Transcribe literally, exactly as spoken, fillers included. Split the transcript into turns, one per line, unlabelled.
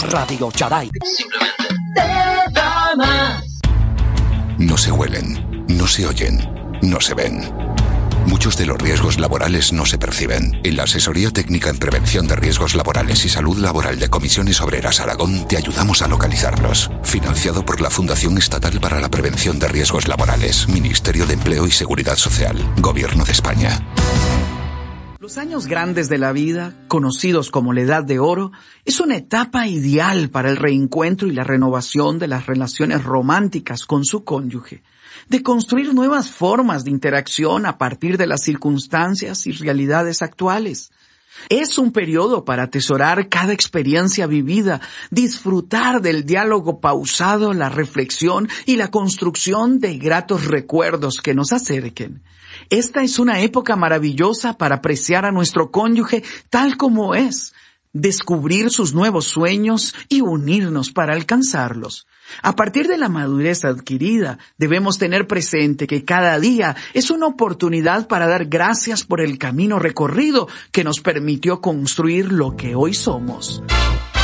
Radio Chaday.
Simplemente te da más.
No se huelen, no se oyen, no se ven. Muchos de los riesgos laborales no se perciben. En la Asesoría Técnica en Prevención de Riesgos Laborales y Salud Laboral de Comisiones Obreras Aragón te ayudamos a localizarlos. Financiado por la Fundación Estatal para la Prevención de Riesgos Laborales, Ministerio de Empleo y Seguridad Social, Gobierno de España.
Los años grandes de la vida, conocidos como la Edad de Oro, es una etapa ideal para el reencuentro y la renovación de las relaciones románticas con su cónyuge, de construir nuevas formas de interacción a partir de las circunstancias y realidades actuales. Es un periodo para atesorar cada experiencia vivida, disfrutar del diálogo pausado, la reflexión y la construcción de gratos recuerdos que nos acerquen. Esta es una época maravillosa para apreciar a nuestro cónyuge tal como es, descubrir sus nuevos sueños y unirnos para alcanzarlos. A partir de la madurez adquirida, debemos tener presente que cada día es una oportunidad para dar gracias por el camino recorrido que nos permitió construir lo que hoy somos.